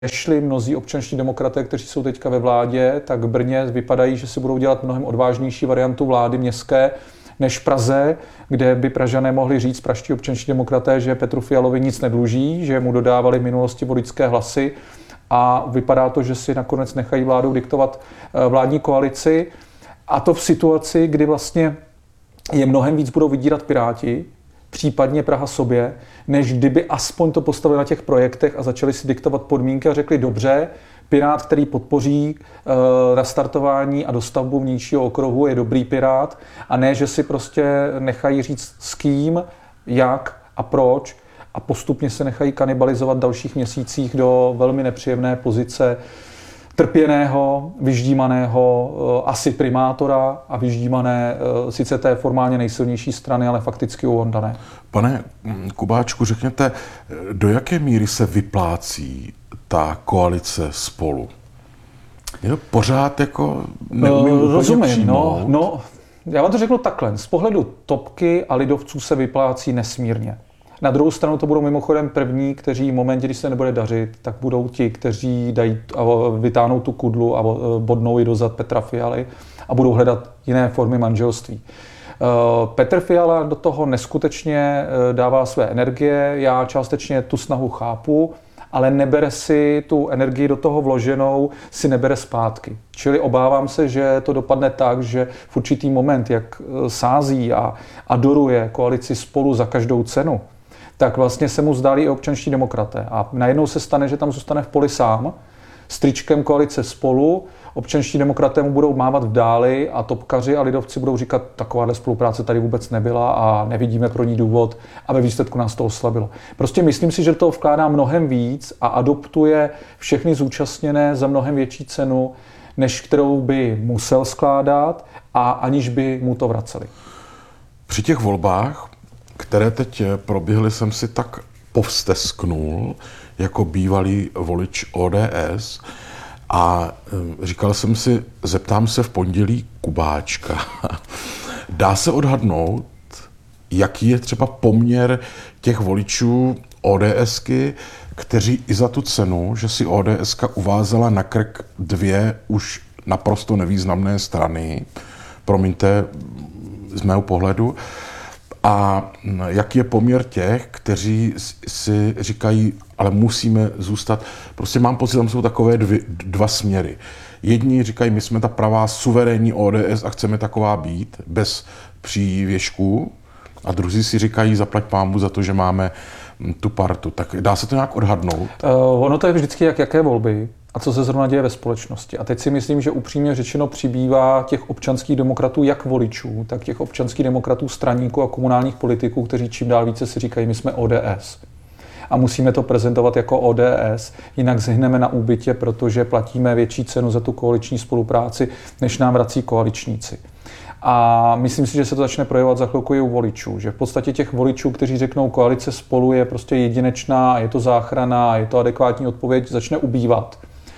šli mnozí občanští demokraté, kteří jsou teďka ve vládě, tak v Brně vypadají, že si budou dělat mnohem odvážnější variantu vlády městské než v Praze, kde by Pražané mohli říct, pražští občanští demokraté, že Petru Fialovi nic nedluží, že mu dodávali v minulosti voličské hlasy a vypadá to, že si nakonec nechají vládou diktovat vládní koalici. A to v situaci, kdy vlastně je mnohem víc budou vydírat Piráti, případně Praha sobě, než kdyby aspoň to postavili na těch projektech a začali si diktovat podmínky a řekli dobře, Pirát, který podpoří nastartování a dostavbu vnějšího okruhu, je dobrý Pirát a ne, že si prostě nechají říct s kým, jak a proč a postupně se nechají kanibalizovat v dalších měsících do velmi nepříjemné pozice trpěného, vyždímaného asi primátora a vyždímané sice té formálně nejsilnější strany, ale fakticky uvondané. Pane Kubáčku, řekněte, do jaké míry se vyplácí ta koalice Spolu? Je to pořád jako neumím rozumím, no, já vám to řeknu takhle. Z pohledu topky a lidovců se vyplácí nesmírně. Na druhou stranu to budou mimochodem první, kteří v momentě, když se nebude dařit, tak budou ti, kteří dají a vytáhnou tu kudlu a bodnou ji dozad Petra Fialy a budou hledat jiné formy manželství. Petr Fiala do toho neskutečně dává své energie, já částečně tu snahu chápu, ale nebere si tu energii do toho vloženou, si nebere zpátky. Čili obávám se, že to dopadne tak, že v určitý moment, jak sází a adoruje koalici Spolu za každou cenu, tak vlastně se mu zdálí i občanští demokraté. A najednou se stane, že tam zůstane v poli sám, s tričkem koalice Spolu, občanští demokraté mu budou mávat v dáli a topkaři a lidovci budou říkat, takováhle spolupráce tady vůbec nebyla a nevidíme pro ní důvod a ve výsledku nás to oslabilo. Prostě myslím si, že to vkládá mnohem víc a adoptuje všechny zúčastněné za mnohem větší cenu, než kterou by musel skládat a aniž by mu to vraceli. Při těch volbách, které teď proběhly, jsem si tak povstesknul jako bývalý volič ODS a říkal jsem si, zeptám se v pondělí Kubáčka. Dá se odhadnout, jaký je třeba poměr těch voličů ODSky, kteří i za tu cenu, že si ODSka uvázala na krk dvě už naprosto nevýznamné strany, promiňte, z mého pohledu, a jaký je poměr těch, kteří si říkají, ale musíme zůstat. Prostě mám pocit, tam jsou takové dva směry. Jedni říkají, my jsme ta pravá suverénní ODS a chceme taková být, bez přívěšků. A druzí si říkají, zaplať pánbu za to, že máme tu partu. Tak dá se to nějak odhadnout? Ono to je vždycky jaké volby a co se zrovna děje ve společnosti. A teď si myslím, že upřímně řečeno přibývá těch občanských demokratů jak voličů, tak těch občanských demokratů straníků a komunálních politiků, kteří čím dál více si říkají, my jsme ODS. A musíme to prezentovat jako ODS, jinak zhneme na úbytě, protože platíme větší cenu za tu koaliční spolupráci, než nám vrací koaličníci. A myslím si, že se to začne projevovat za chvilku i u voličů, že v podstatě těch voličů, kteří řeknou, koalice Spolu je prostě jedinečná, je to záchrana, je to adekvátní odpověď, začne ubývat.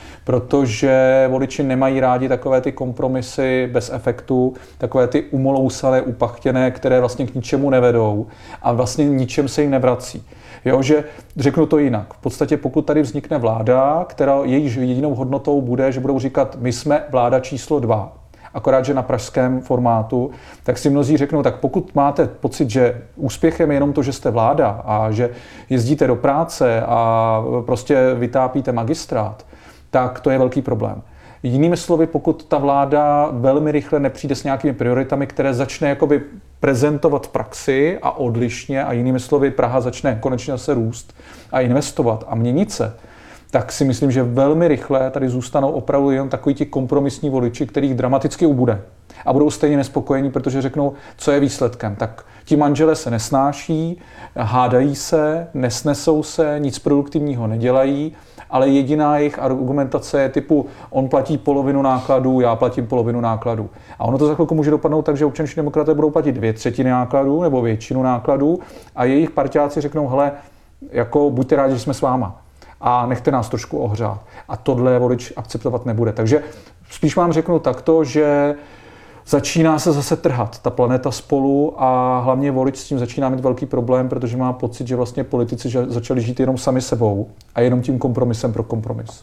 Protože voliči nemají rádi takové ty kompromisy bez efektu, takové ty umolousalé, upachtěné, které vlastně k ničemu nevedou a vlastně ničem se jim nevrací. Jo, že řeknu to jinak. V podstatě pokud tady vznikne vláda, která jejíž jedinou hodnotou bude, že budou říkat, my jsme vláda číslo 2, akorát, že na pražském formátu, tak si mnozí řeknou, tak pokud máte pocit, že úspěchem je jenom to, že jste vláda a že jezdíte do práce a prostě vytápíte magistrát, tak to je velký problém. Jinými slovy, pokud ta vláda velmi rychle nepřijde s nějakými prioritami, které začne jakoby prezentovat v praxi a odlišně, a jinými slovy Praha začne konečně zase růst a investovat a měnit se, tak si myslím, že velmi rychle tady zůstanou opravdu jen takoví ti kompromisní voliči, kterých dramaticky ubude. A budou stejně nespokojení, protože řeknou, co je výsledkem. Tak ti manželé se nesnáší, hádají se, nesnesou se, nic produktivního nedělají, ale jediná jejich argumentace je typu, on platí polovinu nákladů, já platím polovinu nákladů. A ono to za chvilku může dopadnout tak, že občanští demokraté budou platit 2/3 nákladů nebo většinu nákladů a jejich parťáci řeknou, hele, jako buďte rádi, že jsme s váma a nechte nás trošku ohřát. A tohle volič akceptovat nebude. Takže spíš vám řeknu takto, že začíná se zase trhat ta planeta spolu a hlavně volič s tím začíná mít velký problém, protože má pocit, že vlastně politici začali žít jenom sami sebou a jenom tím kompromisem pro kompromis.